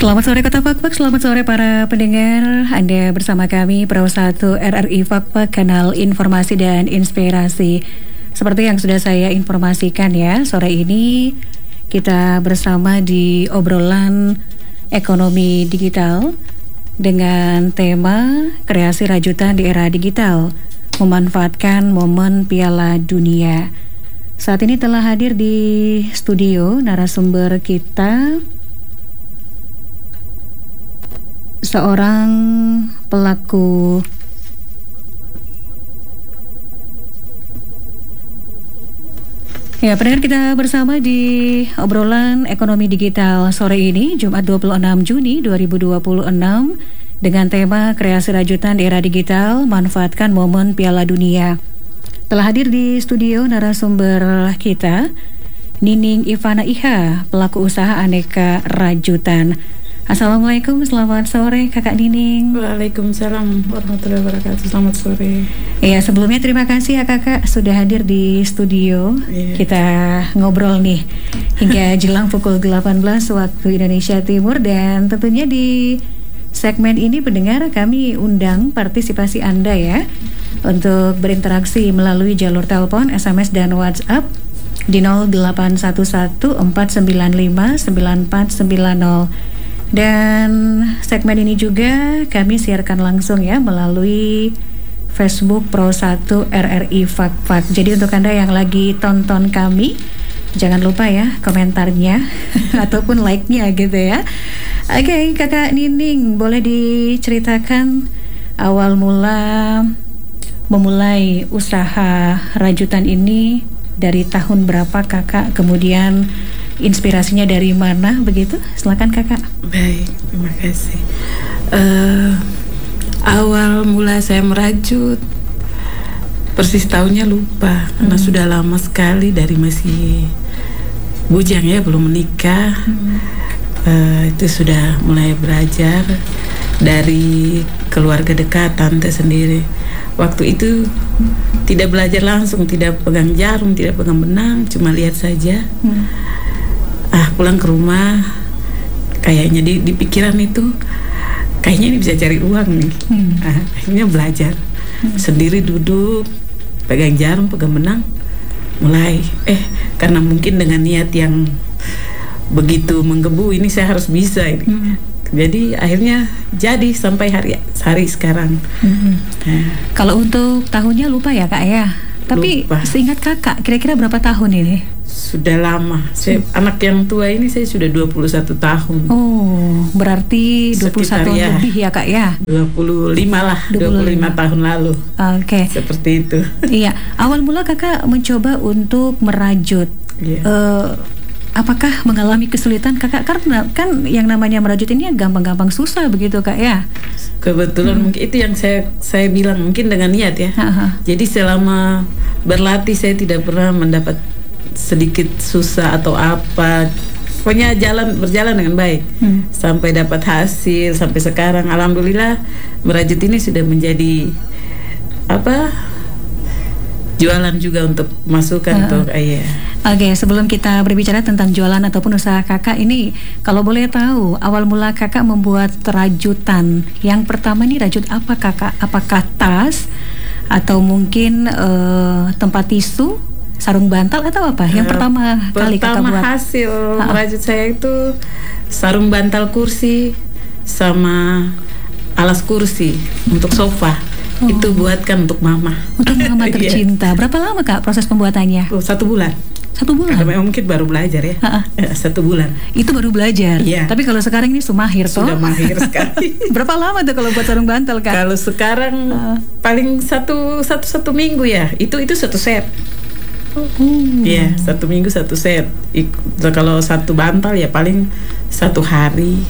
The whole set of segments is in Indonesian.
Selamat sore Kota Fakfak, selamat sore para pendengar. Anda bersama kami Pro 1 RRI Fakfak, kanal informasi dan inspirasi. Seperti yang sudah saya informasikan ya, sore ini kita bersama di obrolan ekonomi digital dengan tema kreasi rajutan di era digital, memanfaatkan momen Piala Dunia. Saat ini telah hadir di studio narasumber kita, seorang pelaku ya, pendengar, kita bersama di obrolan ekonomi digital sore ini Jumat 26 Juni 2026 dengan tema kreasi rajutan di era digital, manfaatkan momen Piala Dunia. Telah hadir di studio narasumber kita Nining Ivana Iha, pelaku usaha aneka rajutan. Assalamualaikum, selamat sore Kakak Nining. Waalaikumsalam warahmatullahi wabarakatuh. Selamat sore. Iya, sebelumnya terima kasih ya Kakak sudah hadir di studio. Kita ngobrol nih hingga jelang pukul 18 waktu Indonesia Timur. Dan tentunya di segmen ini pendengar, kami undang partisipasi Anda ya untuk berinteraksi melalui jalur telepon, SMS dan WhatsApp di 0811-495-9490. Dan segmen ini juga kami siarkan langsung ya melalui Facebook Pro 1 RRI Fakfak. Jadi untuk Anda yang lagi tonton kami, jangan lupa ya komentarnya ataupun like-nya gitu ya. Oke, Kakak Nining, boleh diceritakan awal mula memulai usaha rajutan ini dari tahun berapa Kakak, kemudian inspirasinya dari mana begitu? Silakan Kakak. Baik, terima kasih. Awal mula saya merajut, persis tahunnya lupa karena sudah lama sekali, dari masih bujang ya, belum menikah. Itu sudah mulai belajar dari keluarga dekat, tante sendiri. Waktu itu tidak belajar langsung, tidak pegang jarum, tidak pegang benang, cuma lihat saja. Pulang ke rumah, kayaknya di pikiran itu kayaknya ini bisa cari uang nih. Akhirnya belajar sendiri, duduk pegang jarum, pegang benang, mulai karena mungkin dengan niat yang begitu menggebu, ini saya harus bisa ini. Jadi akhirnya jadi sampai hari sekarang. Kalau untuk tahunnya lupa ya Kak ya, tapi lupa. Seingat Kakak kira-kira berapa tahun ini? Sudah lama. Anak yang tua ini saya sudah 21 tahun. Oh, berarti 21 lebih ya Kak ya? 25 lah, 25 tahun lalu. Oke. Seperti itu. Iya, awal mula Kakak mencoba untuk merajut. Apakah mengalami kesulitan Kakak? Karena kan yang namanya merajut ini gampang-gampang susah begitu Kak ya? Kebetulan mungkin itu yang saya bilang, mungkin dengan niat ya. Jadi selama berlatih saya tidak pernah mendapat sedikit susah atau apa. Pokoknya berjalan dengan baik sampai dapat hasil sampai sekarang. Alhamdulillah merajut ini sudah menjadi jualan juga untuk masukan untuk ayah. Oke, sebelum kita berbicara tentang jualan ataupun usaha Kakak ini, kalau boleh tahu awal mula Kakak membuat rajutan, yang pertama ini rajut apa Kakak? Apakah tas atau mungkin tempat tisu, sarung bantal atau apa? Yang pertama kali Kakak buat? Pertama hasil merajut saya itu sarung bantal kursi sama alas kursi untuk sofa. Itu buatkan untuk mama. Untuk mama tercinta. Berapa lama Kak proses pembuatannya? 1 bulan. 1 bulan? Karena memang mungkin baru belajar ya. 1 bulan. Itu baru belajar? Iya. Tapi kalau sekarang ini mahir toh? Sudah mahir sekali. Berapa lama tuh kalau buat sarung bantal Kak? Kalau sekarang paling satu minggu ya. Itu 1 set. Iya, 1 minggu 1 set. Kalau 1 bantal ya paling 1 hari.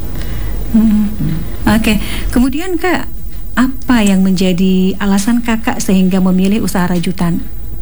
Oke. Kemudian Kak, apa yang menjadi alasan Kakak sehingga memilih usaha rajutan?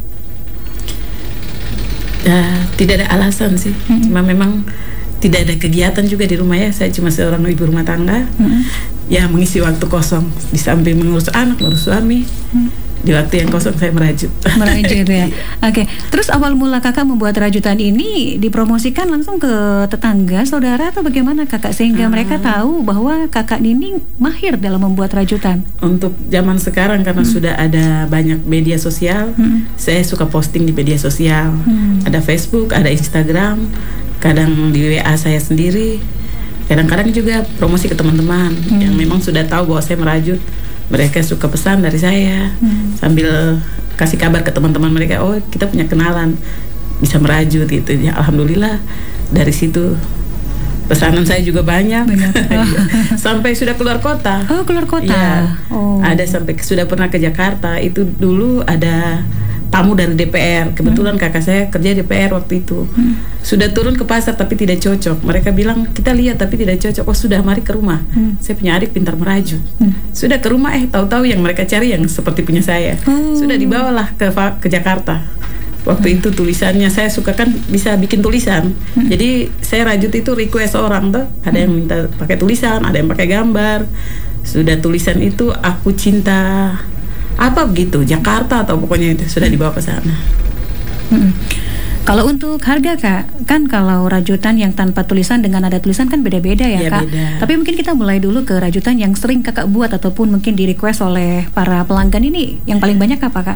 Tidak ada alasan sih. Cuma memang tidak ada kegiatan juga di rumah ya. Saya cuma seorang ibu rumah tangga. Ya mengisi waktu kosong di samping mengurus anak, mengurus suami. di waktu yang kosong saya merajut. Merajut ya. Oke. Terus awal mula kakak membuat rajutan ini dipromosikan langsung ke tetangga, saudara atau bagaimana kakak sehingga mereka tahu bahwa kakak Nining mahir dalam membuat rajutan? Untuk zaman sekarang karena sudah ada banyak media sosial, saya suka posting di media sosial. Ada Facebook, ada Instagram, kadang di WA saya sendiri. Kadang-kadang juga promosi ke teman-teman yang memang sudah tahu bahwa saya merajut. Mereka suka pesan dari saya sambil kasih kabar ke teman-teman mereka, oh kita punya kenalan bisa merajut gitu ya. Alhamdulillah dari situ pesanan saya juga banyak. Sampai sudah keluar kota. Oh, keluar kota. Ya, ada sampai sudah pernah ke Jakarta. Itu dulu ada tamu dari DPR. Kebetulan kakak saya kerja DPR waktu itu. Sudah turun ke pasar tapi tidak cocok. Mereka bilang, kita lihat tapi tidak cocok. Oh sudah, mari ke rumah. Saya punya adik pintar merajut. Sudah ke rumah, tahu-tahu yang mereka cari yang seperti punya saya. Sudah dibawalah ke Jakarta. Waktu itu tulisannya, saya suka kan bisa bikin tulisan. Jadi saya rajut itu request orang tuh. Ada yang minta pakai tulisan, ada yang pakai gambar. Sudah tulisan itu, aku cinta apa begitu, Jakarta atau pokoknya itu sudah dibawa ke sana. Kalau untuk harga kak, kan kalau rajutan yang tanpa tulisan dengan ada tulisan kan beda-beda ya kak. Beda. Tapi mungkin kita mulai dulu ke rajutan yang sering kakak buat ataupun mungkin di request oleh para pelanggan ini. Yang paling banyak apa kak?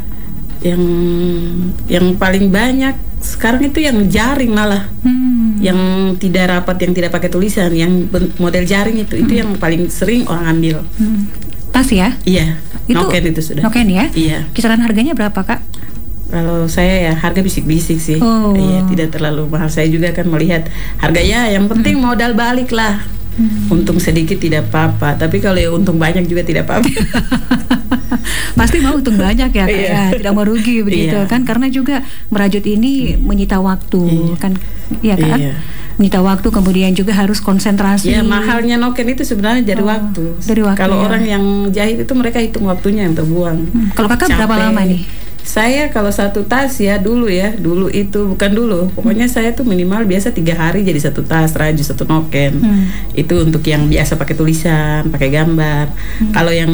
Yang paling banyak sekarang itu yang jaring malah. Yang tidak rapat, yang tidak pakai tulisan, yang model jaring itu yang paling sering orang ambil. Tas ya? Iya. Noken itu sudah. Noken ya? Iya. Kisaran harganya berapa kak? Kalau saya ya harga bisik-bisik sih. Iya, tidak terlalu mahal. Saya juga kan melihat harganya yang penting modal balik lah. Untung sedikit tidak apa-apa. Tapi kalau ya untung banyak juga tidak apa-apa. Pasti mau untung banyak ya kak, ya, tidak mau rugi begitu kan, karena juga merajut ini menyita waktu kan, iya kak. Menyita waktu, kemudian juga harus konsentrasi. Ya, mahalnya noken itu sebenarnya dari waktu. Kalau orang yang jahit itu mereka hitung waktunya yang terbuang. Kalau kakak berapa lama nih? Saya kalau satu tas dulu itu bukan dulu. Pokoknya saya tuh minimal biasa 3 hari jadi satu tas rajut, satu noken. Itu untuk yang biasa pakai tulisan, pakai gambar. Kalau yang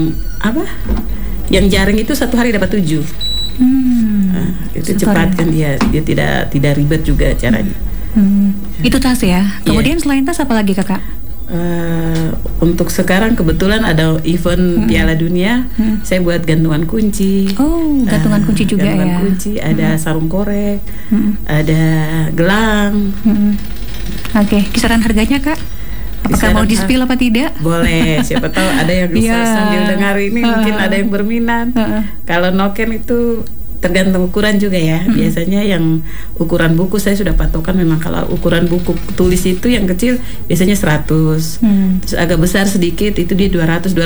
yang jaring itu 1 hari dapat 7. Nah, itu cepat kan dia tidak ribet juga caranya. Itu tas ya. Kemudian selain tas apa lagi kakak? Untuk sekarang kebetulan ada event Piala Dunia, saya buat gantungan kunci. Oh, gantungan kunci juga gantungan ya. Kunci, ada sarung korek, ada gelang. Oke, kisaran harganya kak? Apakah mau di-spill apa tidak? Boleh, siapa tahu ada yang bisa sambil dengar ini mungkin ada yang berminat. Kalau noken itu tergantung ukuran juga ya. Biasanya yang ukuran buku saya sudah patokan, memang kalau ukuran buku tulis itu yang kecil biasanya 100. Terus agak besar sedikit itu dia 200